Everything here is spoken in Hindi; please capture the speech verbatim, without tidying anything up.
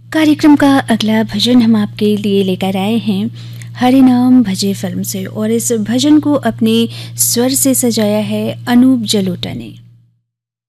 कार्यक्रम का अगला भजन हम आपके लिए लेकर आए हैं हरि नाम भजे फिल्म से, और इस भजन को अपने स्वर से सजाया है अनूप जलोटा ने।